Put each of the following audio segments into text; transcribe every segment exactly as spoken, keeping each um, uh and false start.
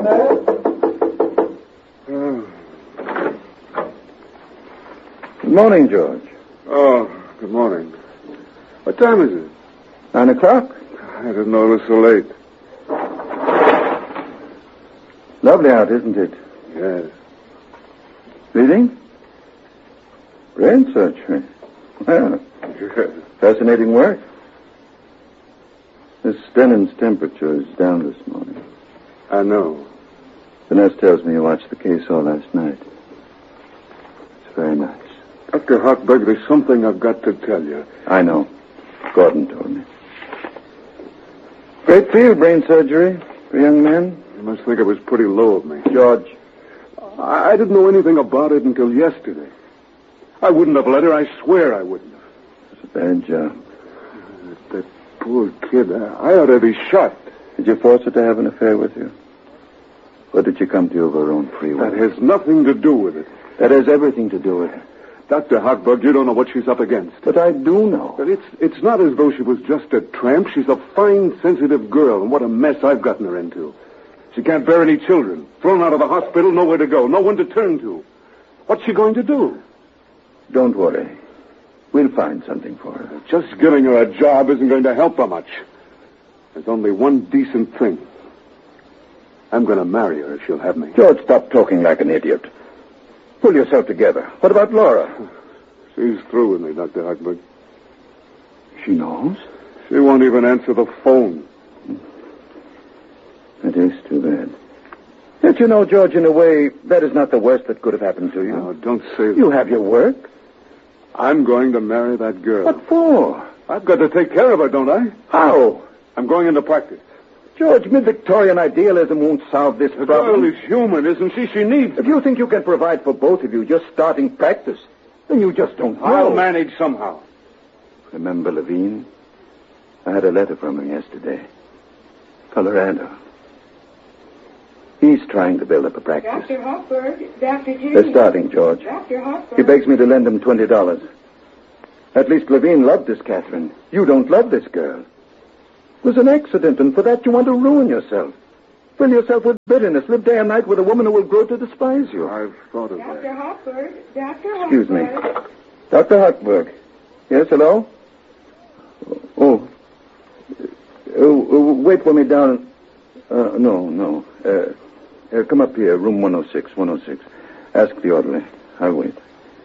in there? Oh. Good morning, George. Oh, good morning. What time is it? Nine o'clock. I didn't know it was so late. Lovely out, isn't it? Yes. Reading? Brain surgery. Well, Yes. fascinating work. Miss Stennon's temperature is down this morning. I know. The nurse tells me you watched the case all last night. It's very nice. Doctor Hochberg, there's something I've got to tell you. I know. Gordon told me. Great field, brain surgery for young men. You must think it was pretty low of me. George. I, I didn't know anything about it until yesterday. I wouldn't have let her. I swear I wouldn't have. It's a bad job. That poor kid. I, I ought to be shot. Did you force her to have an affair with you? Or did she come to you of her own free will? That has nothing to do with it. That has everything to do with it. Doctor Hochberg, you don't know what she's up against. But I do know. But it's it's not as though she was just a tramp. She's a fine, sensitive girl, and what a mess I've gotten her into. She can't bear any children. Thrown out of the hospital, nowhere to go, no one to turn to. What's she going to do? Don't worry. We'll find something for her. Just giving her a job isn't going to help her much. There's only one decent thing. I'm going to marry her if she'll have me. George, stop talking like an idiot. Pull yourself together. What about Laura? She's through with me, Doctor Hochberg. She knows? She won't even answer the phone. It is too bad. Yet you know, George, in a way, that is not the worst that could have happened to you. No, don't say that. You have your work. I'm going to marry that girl. What for? I've got to take care of her, don't I? How? I'm going into practice. George, mid-Victorian idealism won't solve this The problem. girl is human, isn't she? She needs If you think you can provide for both of you just starting practice, then you just don't know. I'll manage somehow. Remember Levine? I had a letter from him yesterday. Colorado. He's trying to build up a practice. Doctor Hochberg, Doctor G. They're starting, George. Doctor Hochberg. He begs me to lend him twenty dollars. At least Levine loved this Catherine. You don't love this girl. It was an accident, and for that you want to ruin yourself. Fill yourself with bitterness. Live day and night with a woman who will grow to despise you. I've thought of Doctor that. Hochberg, Doctor Hochberg. Excuse me. Doctor Hochberg. Yes, hello? Oh. Oh, oh, wait for me down. Uh, no, no. Uh, uh, come up here, room one oh six, one oh six. Ask the orderly. I'll wait.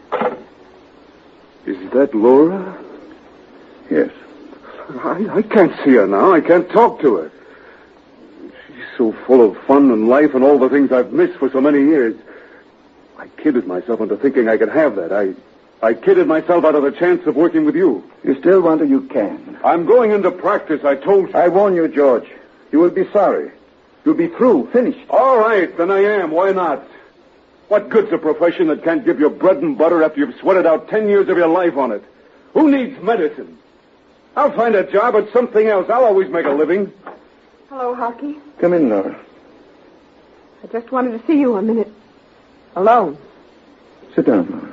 Is that Laura? Yes. I, I can't see her now. I can't talk to her. She's so full of fun and life and all the things I've missed for so many years. I kidded myself into thinking I could have that. I, I kidded myself out of the chance of working with you. You still want her, you can. I'm going into practice, I told you. I warn you, George. You will be sorry. You'll be through, finished. All right, then I am. Why not? What good's a profession that can't give you bread and butter after you've sweated out ten years of your life on it? Who needs medicine? I'll find a job at something else. I'll always make a living. Hello, Hockey. Come in, Laura. I just wanted to see you a minute. Alone. Sit down, Laura.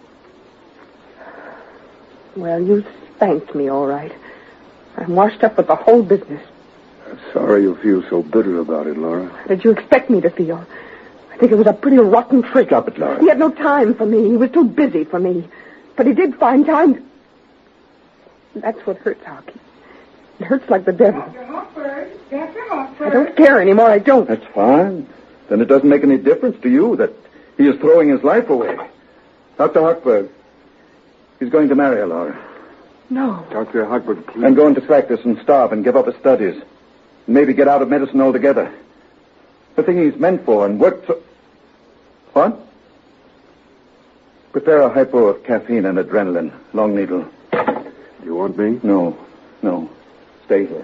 Well, you spanked me, all right. I'm washed up with the whole business. I'm sorry you feel so bitter about it, Laura. How did you expect me to feel? I think it was a pretty rotten trick. Stop it, Laura. He had no time for me. He was too busy for me. But he did find time to... That's what hurts, Hockey. It hurts like the devil. Doctor Hochberg, Doctor Hochberg. I don't care anymore. I don't. That's fine. Then it doesn't make any difference to you that he is throwing his life away. Doctor Hochberg, he's going to marry her, Laura. No. Doctor Hochberg, please. And go into practice and starve and give up his studies. And maybe get out of medicine altogether. The thing he's meant for and worked so... What? Prepare a hypo of caffeine and adrenaline. Long needle. You want me? No. No. Stay here.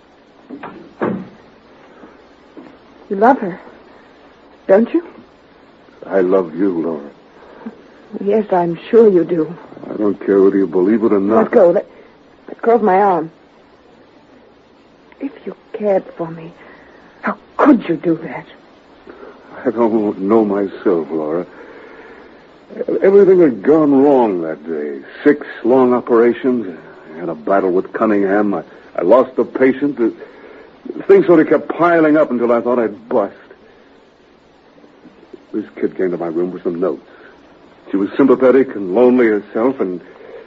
You love her, don't you? I love you, Laura. Yes, I'm sure you do. I don't care whether you believe it or not. Let go. Let, let go of my arm. If you cared for me, how could you do that? I don't know myself, Laura. Everything had gone wrong that day. Six long operations. I had a battle with Cunningham. I, I lost a patient. Things sort of kept piling up until I thought I'd bust. This kid came to my room with some notes. She was sympathetic and lonely herself, and...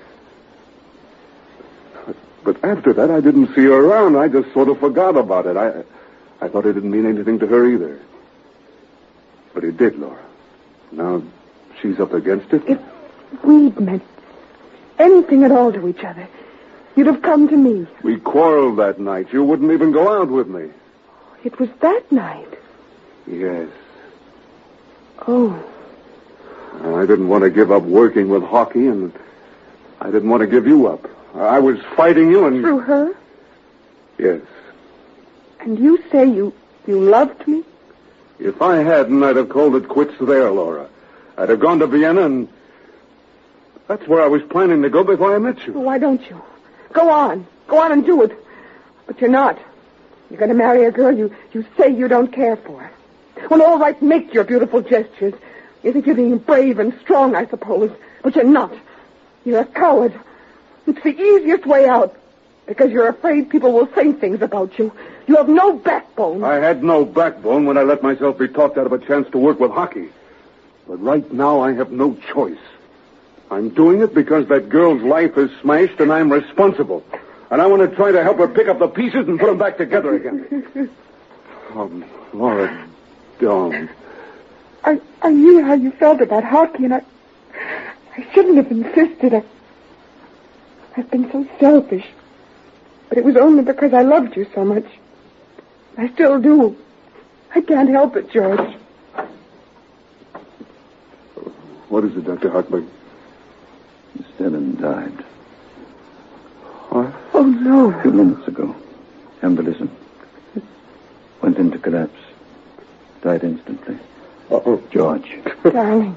But after that, I didn't see her around. I just sort of forgot about it. I I thought it didn't mean anything to her either. But it did, Laura. Now she's up against it. If we'd meant anything at all to each other, you'd have come to me. We quarreled that night. You wouldn't even go out with me. It was that night. Yes. Oh. I didn't want to give up working with hockey, and I didn't want to give you up. I was fighting you and... Through her? Yes. And you say you, you loved me? If I hadn't, I'd have called it quits there, Laura. I'd have gone to Vienna, and that's where I was planning to go before I met you. Well, why don't you? Go on. Go on and do it. But you're not. You're going to marry a girl you, you say you don't care for. Well, all right, make your beautiful gestures. You think you're being brave and strong, I suppose. But you're not. You're a coward. It's the easiest way out, because you're afraid people will say things about you. You have no backbone. I had no backbone when I let myself be talked out of a chance to work with hockey. But right now, I have no choice. I'm doing it because that girl's life is smashed, and I'm responsible. And I want to try to help her pick up the pieces and put them back together again. Oh, Laura, don't. I, I knew how you felt about hockey, and I, I shouldn't have insisted. I, I've been so selfish. But it was only because I loved you so much. I still do. I can't help it, George. What is it, Doctor Hartberg? Miss Dillon died. What? Oh, no. A few minutes ago. Embolism. Went into collapse. Died instantly. Uh-oh. George. Darling.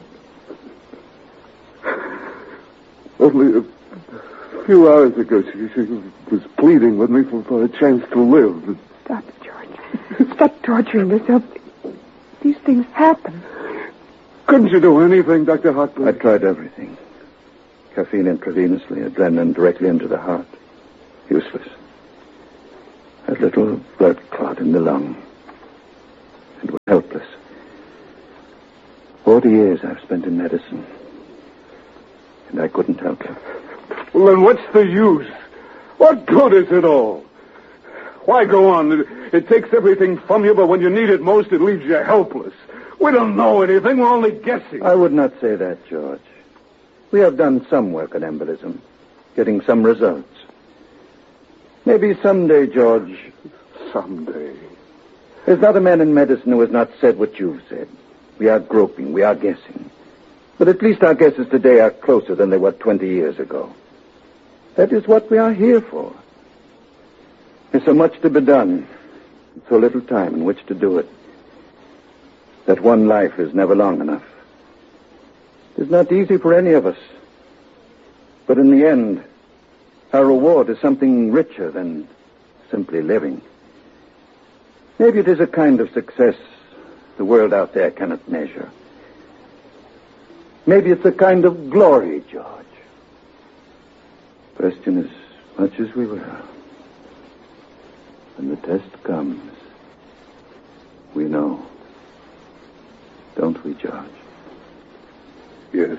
Only a few hours ago, she, she was pleading with me for, for a chance to live. Stop it, George. Stop torturing yourself. These things happen. Couldn't you do anything, Doctor Hartberg? I tried everything. Caffeine intravenously, adrenaline directly into the heart. Useless. A little blood clot in the lung. And was helpless. Forty years I've spent in medicine. And I couldn't help her. Well, then what's the use? What good is it all? Why go on? It, it takes everything from you, but when you need it most, it leaves you helpless. We don't know anything. We're only guessing. I would not say that, George. We have done some work on embolism, getting some results. Maybe someday, George... Someday. There's not a man in medicine who has not said what you've said. We are groping. We are guessing. But at least our guesses today are closer than they were twenty years ago. That is what we are here for. There's so much to be done, and so little time in which to do it, that one life is never long enough. It's not easy for any of us. But in the end, our reward is something richer than simply living. Maybe it is a kind of success the world out there cannot measure. Maybe it's a kind of glory, George. Question as much as we will. When the test comes, we know. Don't we, George? Yes.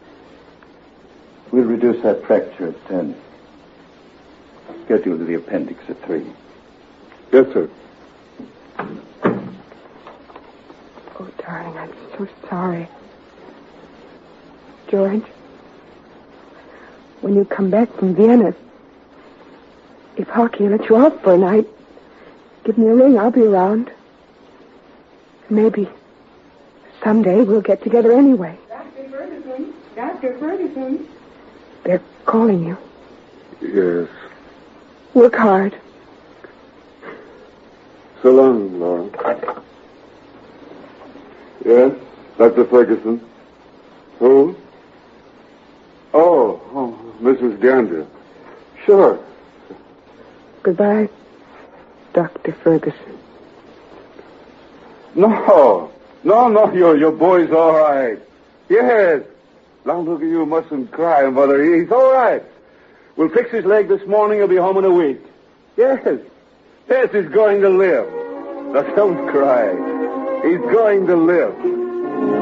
We'll reduce that fracture at ten. Schedule the appendix at three. Yes, sir. Oh, darling, I'm so sorry. George, when you come back from Vienna, if Hockey lets you off for a night, give me a ring. I'll be around. Maybe someday we'll get together anyway. Doctor Ferguson. Doctor Ferguson. They're calling you. Yes. Work hard. So long, Laura. Yes, Doctor Ferguson. Who? Oh, oh, Missus Gander. Sure. Goodbye, Doctor Ferguson. No, no, no, your, your boy's all right. Yes. Now look at you, mustn't cry, Mother. He's all right. We'll fix his leg this morning. He'll be home in a week. Yes. Yes, he's going to live. Now, don't cry. He's going to live.